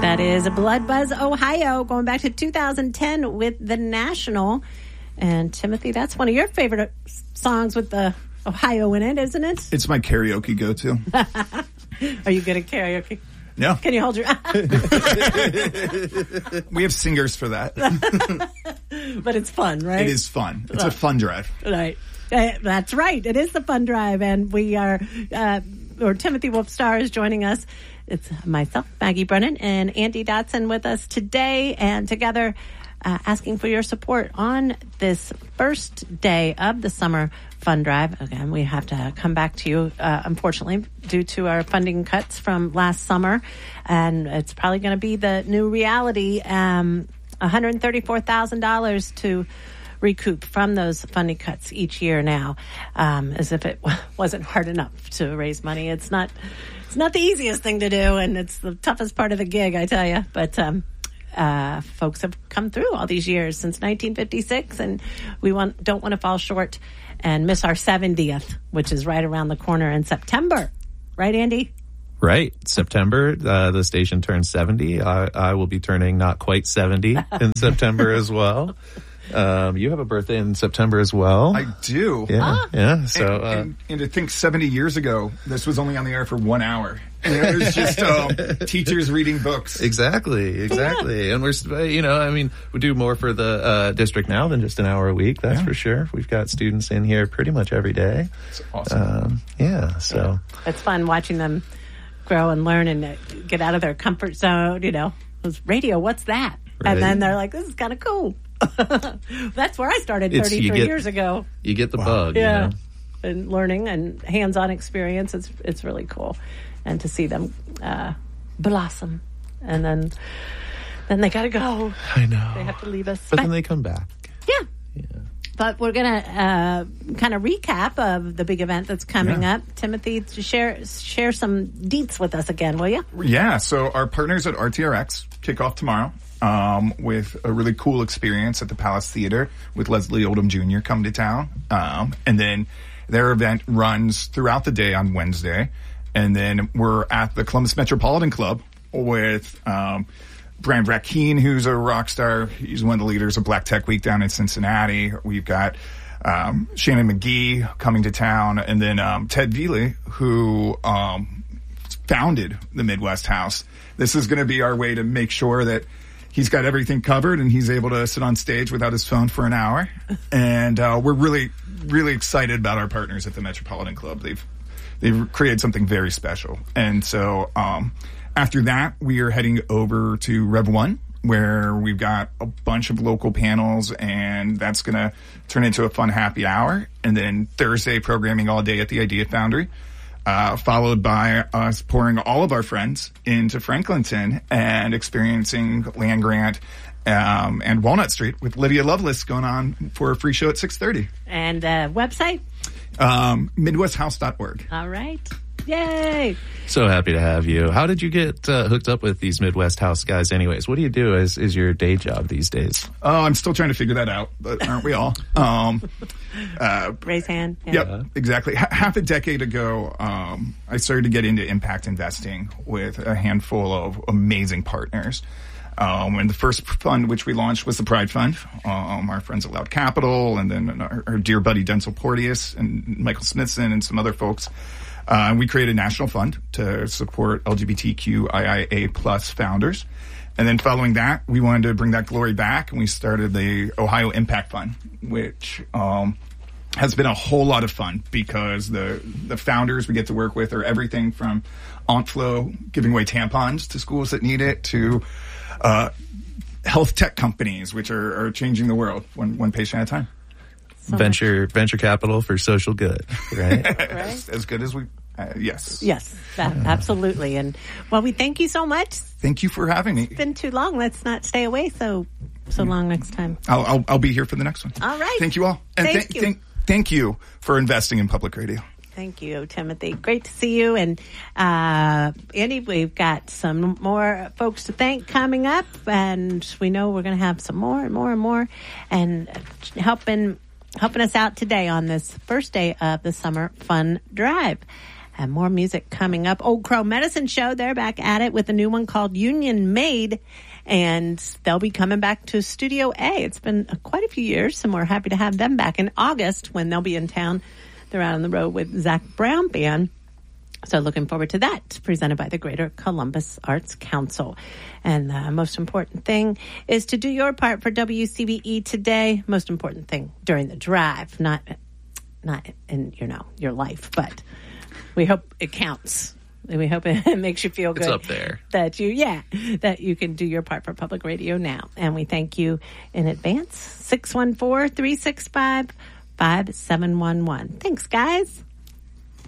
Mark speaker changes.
Speaker 1: That is Blood Buzz Ohio, going back to 2010 with the National. And Timothy, that's one of your favorite songs with the Ohio in it, isn't it?
Speaker 2: It's my karaoke go-to.
Speaker 1: Are you good at karaoke?
Speaker 2: No.
Speaker 1: Can you hold your...
Speaker 2: We have singers for that.
Speaker 1: But it's fun, right?
Speaker 2: It is fun. It's a fun drive.
Speaker 1: Right. That's right. It is the fun drive. And we are... Timothy Wolfstar is joining us. It's myself, Maggie Brennan, and Andy Dotson with us today, and together asking for your support on this first day of the summer fund drive. Again, we have to come back to you, unfortunately, due to our funding cuts from last summer, and it's probably going to be the new reality. $134,000 to recoup from those funding cuts each year now, as if it wasn't hard enough to raise money. It's not the easiest thing to do, and it's the toughest part of the gig, I tell you. But folks have come through all these years since 1956, and we don't want to fall short and miss our 70th, which is right around the corner in September. Right, Andy?
Speaker 3: Right. September, the station turns 70. I will be turning not quite 70 in September as well. You have a birthday in September as well.
Speaker 2: I do.
Speaker 3: Yeah. Yeah. So,
Speaker 2: and to think 70 years ago, this was only on the air for 1 hour. And it was just teachers reading books.
Speaker 3: Exactly. And we do more for the district now than just an hour a week. That's for sure. We've got students in here pretty much every day.
Speaker 2: It's awesome.
Speaker 3: So
Speaker 1: it's fun watching them grow and learn and get out of their comfort zone. It was radio. What's that? Right. And then they're like, this is kind of cool. That's where I started 33 years ago.
Speaker 3: You get the bug.
Speaker 1: Yeah. And learning and hands-on experience. It's really cool. And to see them blossom. And then they got to go.
Speaker 3: I know.
Speaker 1: They have to leave us.
Speaker 3: But then they come back.
Speaker 1: Yeah. But we're going to kind of recap of the big event that's coming up. Timothy, share some deets with us again, will you?
Speaker 2: Yeah. So our partners at RTRX kick off tomorrow. With a really cool experience at the Palace Theater with Leslie Oldham Jr. coming to town. And then their event runs throughout the day on Wednesday. And then we're at the Columbus Metropolitan Club with Brian Brackeen, who's a rock star. He's one of the leaders of Black Tech Week down in Cincinnati. We've got Shannon McGee coming to town. And then Ted Veely, who founded the Midwest House. This is going to be our way to make sure that he's got everything covered and he's able to sit on stage without his phone for an hour. And we're really, really excited about our partners at the Metropolitan Club. They've created something very special. And so after that, we are heading over to Rev 1, where we've got a bunch of local panels, and that's going to turn into a fun happy hour. And then Thursday, programming all day at the Idea Foundry. Followed by us pouring all of our friends into Franklinton and experiencing Land Grant and Walnut Street with Lydia Lovelace going on for a free show at 6:30.
Speaker 1: And website?
Speaker 2: MidwestHouse.org.
Speaker 1: All right. Yay.
Speaker 3: So happy to have you. How did you get hooked up with these Midwest House guys anyways? What do you do as your day job these days?
Speaker 2: Oh, I'm still trying to figure that out, but aren't we all?
Speaker 1: Raise hand. Yeah.
Speaker 2: Yep, exactly. Half a decade ago, I started to get into impact investing with a handful of amazing partners. And the first fund which we launched was the Pride Fund. Our friends at Loud Capital, and then our dear buddy Denzel Porteous and Michael Smithson and some other folks. We created a national fund to support LGBTQIA plus founders. And then following that, we wanted to bring that glory back, and we started the Ohio Impact Fund, which has been a whole lot of fun because the founders we get to work with are everything from Aunt Flo giving away tampons to schools that need it to health tech companies, which are changing the world one patient at a time.
Speaker 1: So
Speaker 3: venture capital for social good, right?
Speaker 1: Right?
Speaker 2: As good as we, yes.
Speaker 1: Yes, absolutely. And well, we thank you so much.
Speaker 2: Thank you for having me.
Speaker 1: It's been too long. Let's not stay away so long next time.
Speaker 2: I'll be here for the next one.
Speaker 1: All right.
Speaker 2: Thank you all. And thank you for investing in public radio.
Speaker 1: Thank you, Timothy. Great to see you. And Andy, we've got some more folks to thank coming up, and we know we're going to have some more and more and more, and helping us out today on this first day of the Summer Fun Drive. And more music coming up. Old Crow Medicine Show, they're back at it with a new one called Union Made. And they'll be coming back to Studio A. It's been quite a few years, and we're happy to have them back in August when they'll be in town. They're out on the road with Zach Brown Band. So looking forward to that, presented by the Greater Columbus Arts Council. And the most important thing is to do your part for WCBE today. Most important thing during the drive, not in, your life, but we hope it counts. We hope it makes you feel good.
Speaker 3: It's up there.
Speaker 1: That you can do your part for public radio now. And we thank you in advance. 614-365-5711. Thanks, guys.